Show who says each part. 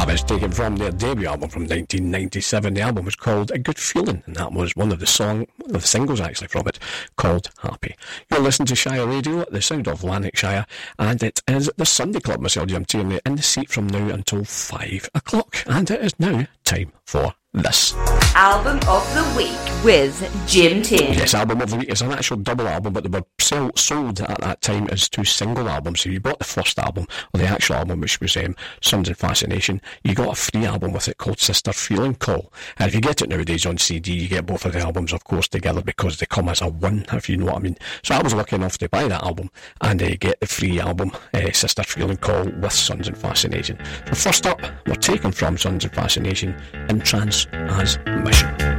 Speaker 1: That was taken from their debut album from 1997. The album was called A Good Feeling, and that was one of the singles actually from it, called Happy. You're listening to Shire Radio, the sound of Lanarkshire, and it is the Sunday Club. Myself, Jim Tierney, in the seat from now until 5 o'clock, and it is now time for this.
Speaker 2: Album of the Week with Jim Tierney.
Speaker 1: Yes, Album of the Week is an actual double album, but they were sold at that time as two single albums. So you bought the first album, or the actual album, which was Sons and Fascination, you got a free album with it called Sister Feeling Call. And if you get it nowadays on CD, you get both of the albums, of course, together, because they come as a one, if you know what I mean. So I was lucky enough to buy that album and get the free album, Sister Feeling Call with Sons and Fascination. So first up, we're taken from Sons and Fascination, In Trance as Mission.